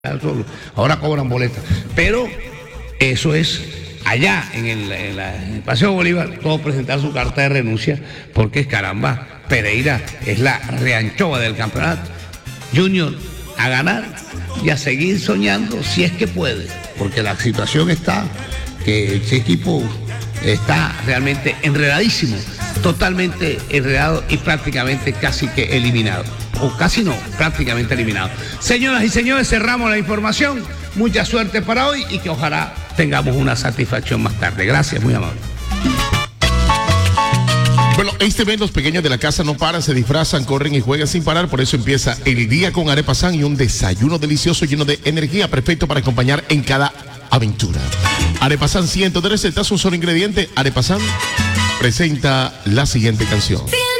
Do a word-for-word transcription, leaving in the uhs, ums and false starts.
Ahora cobran boletas, pero eso es allá en el, en la, en el Paseo Bolívar, todo presentar su carta de renuncia, porque caramba, Pereira es la reanchoa del campeonato. Junior a ganar y a seguir soñando si es que puede, porque la situación está que ese equipo está realmente enredadísimo, totalmente enredado y prácticamente casi que eliminado. O casi no, prácticamente eliminado. Señoras y señores, cerramos la información. Mucha suerte para hoy y que ojalá tengamos una satisfacción más tarde. Gracias, muy amable. Bueno, este mes los pequeños de la casa no paran, se disfrazan, corren y juegan sin parar. Por eso empieza el día con Arepasan y un desayuno delicioso lleno de energía, perfecto para acompañar en cada aventura. Arepasan, cientos de recetas, un solo ingrediente. Arepasan presenta la siguiente canción.